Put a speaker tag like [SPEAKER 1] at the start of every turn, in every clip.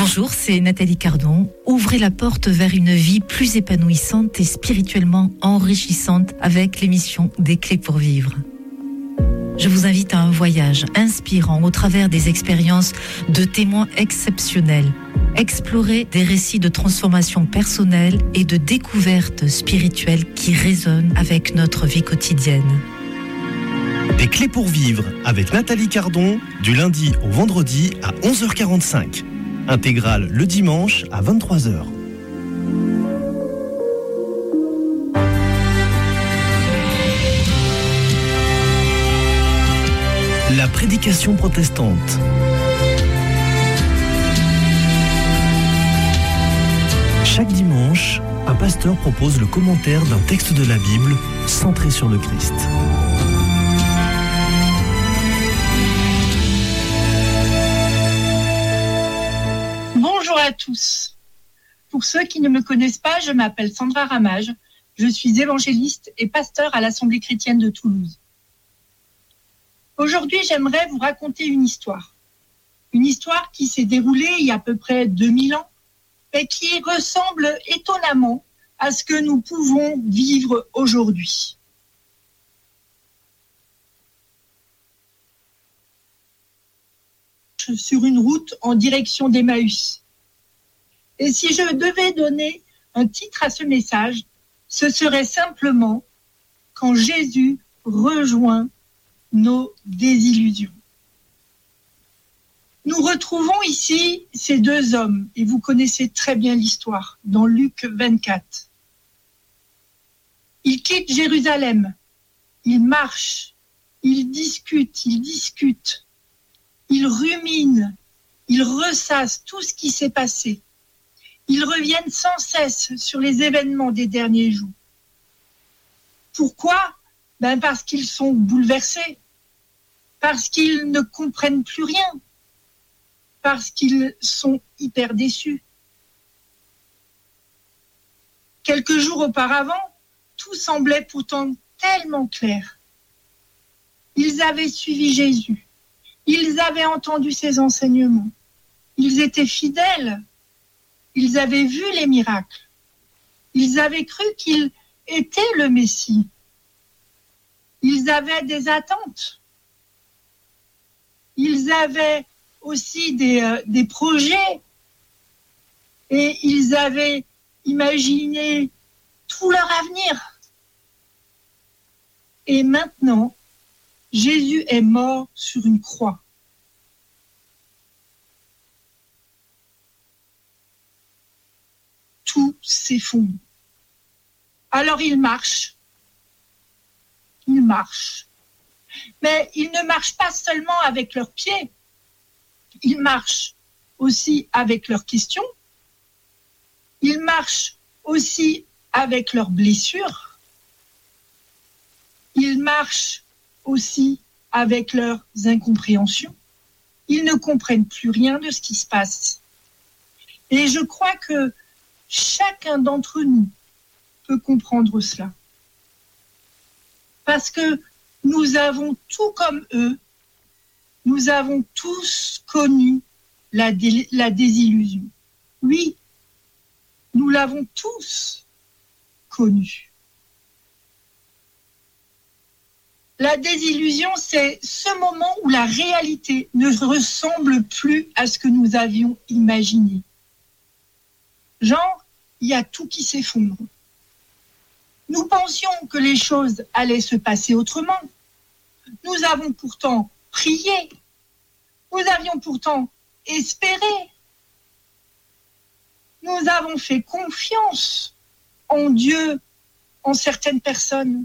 [SPEAKER 1] Bonjour, c'est Nathalie Cardon. Ouvrez la porte vers une vie plus épanouissante et spirituellement enrichissante avec l'émission Des Clés pour Vivre. Je vous invite à un voyage inspirant au travers des expériences de témoins exceptionnels. Explorer des récits de transformation personnelle et de découverte spirituelle qui résonnent avec notre vie quotidienne.
[SPEAKER 2] Des Clés pour Vivre avec Nathalie Cardon, du lundi au vendredi à 11h45. Intégrale le dimanche à 23h. La prédication protestante. Chaque dimanche, un pasteur propose le commentaire d'un texte de la Bible centré sur le Christ.
[SPEAKER 3] Bonjour à tous. Pour ceux qui ne me connaissent pas, je m'appelle Sandra Ramage. Je suis évangéliste et pasteur à l'Assemblée chrétienne de Toulouse. Aujourd'hui, j'aimerais vous raconter une histoire. Une histoire qui s'est déroulée il y a à peu près 2000 ans, mais qui ressemble étonnamment à ce que nous pouvons vivre aujourd'hui. Sur une route en direction d'Emmaüs. Et si je devais donner un titre à ce message, ce serait simplement « Quand Jésus rejoint nos désillusions ». Nous retrouvons ici ces deux hommes, et vous connaissez très bien l'histoire, dans Luc 24. Ils quittent Jérusalem, ils marchent, ils discutent, ils ruminent, ils ressassent tout ce qui s'est passé. Ils reviennent sans cesse sur les événements des derniers jours. Pourquoi ? Parce qu'ils sont bouleversés, parce qu'ils ne comprennent plus rien, parce qu'ils sont hyper déçus. Quelques jours auparavant, tout semblait pourtant tellement clair. Ils avaient suivi Jésus, ils avaient entendu ses enseignements, ils étaient fidèles, ils avaient vu les miracles, ils avaient cru qu'il était le Messie, ils avaient des attentes, ils avaient aussi des projets et ils avaient imaginé tout leur avenir. Et maintenant, Jésus est mort sur une croix. Tout s'effondre. Alors ils marchent. Mais ils ne marchent pas seulement avec leurs pieds. Ils marchent aussi avec leurs questions. Ils marchent aussi avec leurs blessures. Ils marchent aussi avec leurs incompréhensions. Ils ne comprennent plus rien de ce qui se passe. Et je crois que chacun d'entre nous peut comprendre cela. Parce que nous avons tout comme eux, nous avons tous connu la désillusion. Oui, nous l'avons tous connue. La désillusion, c'est ce moment où la réalité ne ressemble plus à ce que nous avions imaginé. Genre, il y a tout qui s'effondre. Nous pensions que les choses allaient se passer autrement. Nous avons pourtant prié. Nous avions pourtant espéré. Nous avons fait confiance en Dieu, en certaines personnes.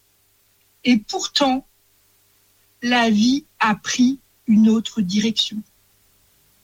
[SPEAKER 3] Et pourtant, la vie a pris une autre direction.